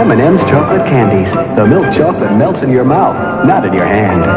M&M's chocolate candies. The milk chocolate melts in your mouth, not in your hand.